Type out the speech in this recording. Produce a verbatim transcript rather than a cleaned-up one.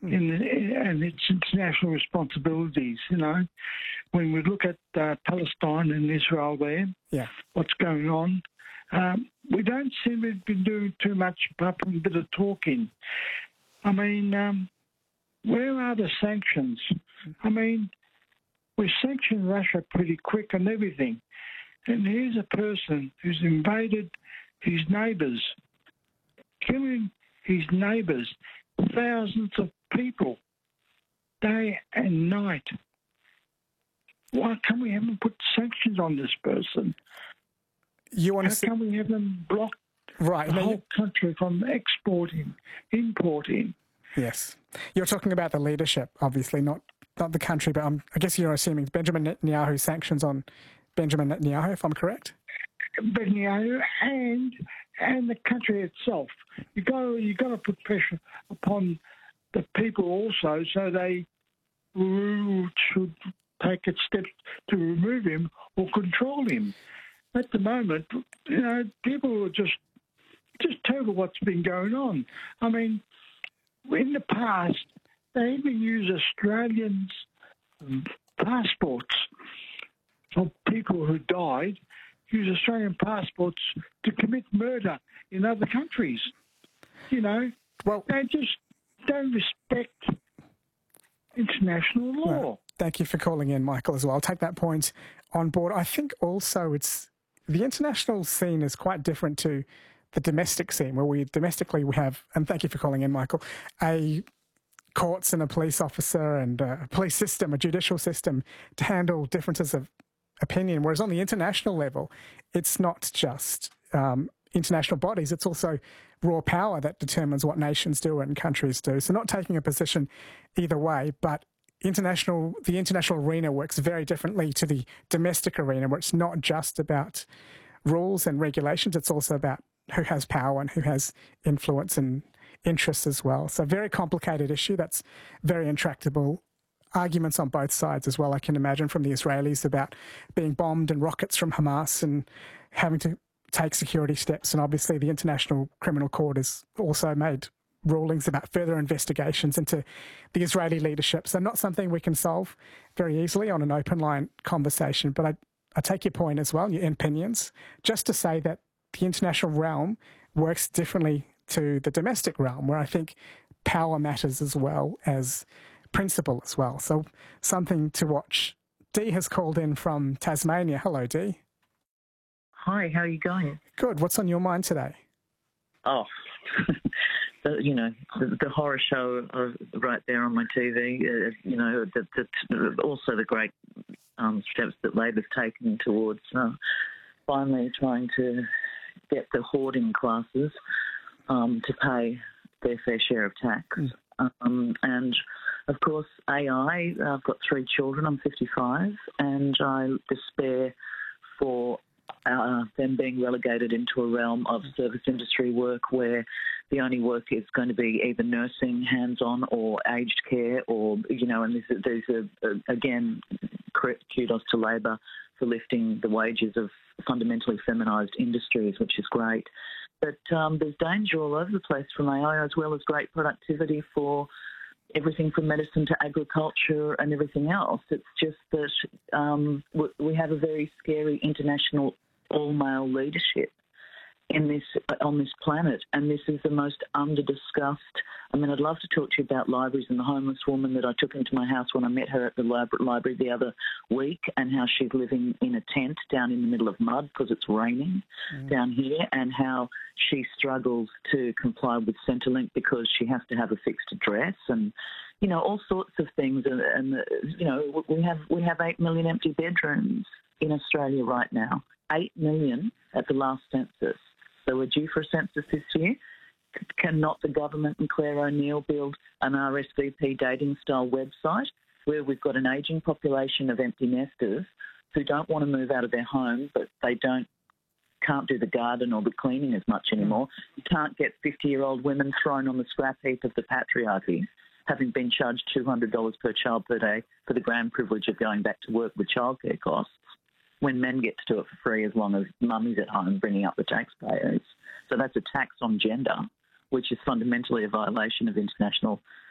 in, and its international responsibilities. You know, when we look at uh, Palestine and Israel there, yeah. what's going on, um, we don't seem to be doing too much apart from a bit of talking. I mean, um, where are the sanctions? I mean, we sanctioned Russia pretty quick and everything. And here's a person who's invaded his neighbours, killing his neighbours, thousands of people, day and night. Why can't we have them put sanctions on this person? You want How to see... can we have them block right. the now whole you... country from exporting, importing? Yes. You're talking about the leadership, obviously, not not the country, but um, I guess you're assuming Benjamin Netanyahu sanctions on Benjamin Netanyahu, if I'm correct? Netanyahu and and the country itself. You got you got to put pressure upon the people also, so they should take a step to remove him or control him. At the moment, you know, people are just just terrible what's been going on. I mean, in the past, they even used Australians' passports for people who died, use Australian passports to commit murder in other countries. You know, well, they just don't respect international law. Well, thank you for calling in, Michael, as well. I'll take that point on board. I think also it's the international scene is quite different to the domestic scene, where we domestically we have, and thank you for calling in, Michael, a courts and a police officer and a police system, a judicial system to handle differences of opinion. Whereas on the international level, it's not just um, international bodies, it's also raw power that determines what nations do and countries do. So not taking a position either way, but international, the international arena works very differently to the domestic arena, where it's not just about rules and regulations, it's also about who has power and who has influence and interests as well. So a very complicated issue that's very intractable. Arguments on both sides as well, I can imagine, from the Israelis about being bombed and rockets from Hamas and having to take security steps. And obviously the International Criminal Court has also made rulings about further investigations into the Israeli leadership. So not something we can solve very easily on an open line conversation. But I, I take your point as well, your opinions, just to say that the international realm works differently to the domestic realm, where I think power matters as well as principle as well. So something to watch. Dee has called in from Tasmania. Hello, Dee. Hi, how are you going? Good. What's on your mind today? Oh, the, you know, the, the horror show uh, right there on my T V, uh, you know, the, the, also the great um, steps that Labor's taken towards uh, finally trying to get the hoarding classes um, to pay their fair share of tax. Mm. Um, and, of course, A I, I've got three children, I'm fifty-five, and I despair for uh, them being relegated into a realm of service industry work where the only work is going to be either nursing, hands-on, or aged care, or, you know, and this, these are, uh, again, kudos to Labor for lifting the wages of fundamentally feminised industries, which is great. But um, there's danger all over the place from A I, as well as great productivity for everything from medicine to agriculture and everything else. It's just that um, we have a very scary international all-male leadership in this on this planet, and this is the most under-discussed. I mean, I'd love to talk to you about libraries and the homeless woman that I took into my house when I met her at the library the other week, and how she's living in a tent down in the middle of mud because it's raining mm. down here, and how she struggles to comply with Centrelink because she has to have a fixed address, and you know, all sorts of things. And, and you know, we have we have eight million empty bedrooms in Australia right now. Eight million at the last census. So we're due for a census this year. Cannot the government and Claire O'Neill build an R S V P dating-style website where we've got an ageing population of empty nesters who don't want to move out of their home, but they don't can't do the garden or the cleaning as much anymore? You can't get fifty-year-old women thrown on the scrap heap of the patriarchy, having been charged two hundred dollars per child per day for the grand privilege of going back to work with childcare costs, when men get to do it for free as long as mummy's at home bringing up the taxpayers. So that's a tax on gender, which is fundamentally a violation of international